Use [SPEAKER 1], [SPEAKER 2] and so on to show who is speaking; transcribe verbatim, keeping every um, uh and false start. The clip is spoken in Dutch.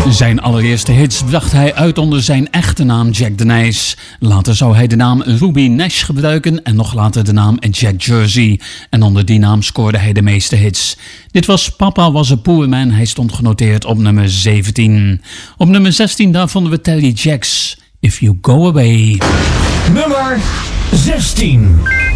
[SPEAKER 1] Zijn allereerste hits bracht hij uit onder zijn echte naam Jack de Nijs. Later zou hij de naam Ruby Nash gebruiken en nog later de naam Jack Jersey. En onder die naam scoorde hij de meeste hits. Dit was Papa Was a Poor Man. Hij stond genoteerd op nummer zeventien. Op nummer zestien daar vonden we Terry Jacks, If You Go Away.
[SPEAKER 2] Nummer zestien.